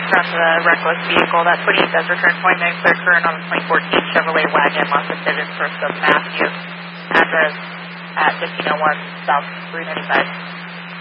from the reckless vehicle. That 28 does return 29 clear current on a 2014 Chevrolet wagon, Los Angeles, first of Matthew. Address at 1501 South 395.